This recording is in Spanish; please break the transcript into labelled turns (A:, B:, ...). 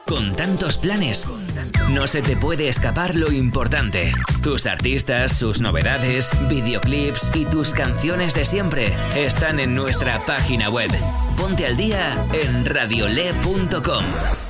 A: Con tantos planes, no se te puede escapar lo importante. Tus artistas, sus novedades, videoclips y tus canciones de siempre están en nuestra página web. Ponte al día en radiole.com.